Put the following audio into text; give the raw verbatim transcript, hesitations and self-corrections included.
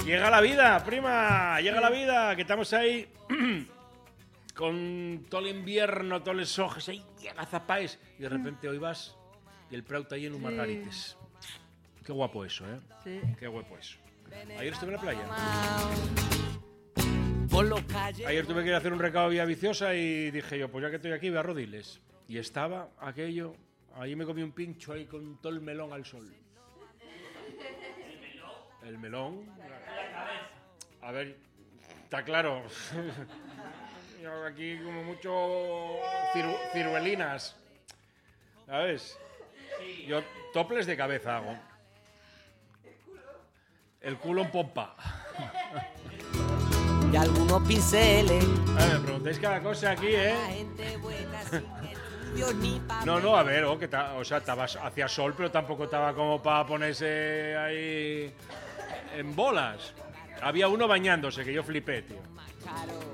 Llega la vida, prima, llega la vida, que estamos ahí con todo el invierno, todos los ojos ahí, agazapáis, y de repente hoy vas y el Prado está lleno de Sí. margarites. Qué guapo eso, ¿eh? Sí. Qué guapo eso. Ayer estuve en la playa. Por los calles. Ayer tuve que ir a hacer un recado vía Viciosa y dije yo, pues ya que estoy aquí, voy a Rodiles. Y estaba aquello, ahí me comí un pincho ahí con todo el melón al sol. El melón. A ver, está claro. Yo aquí como mucho ciru- ciruelinas. ¿Sabes? Yo toples de cabeza hago. El culo en pompa. Y algunos pinceles. A ver, me preguntáis cada cosa aquí, La ¿eh? gente buena sin estudios ni papel. No, no, a ver, oh, que ta- o sea, estaba hacía sol, pero tampoco estaba como para ponerse ahí en bolas. Había uno bañándose, que yo flipé, tío. Caro.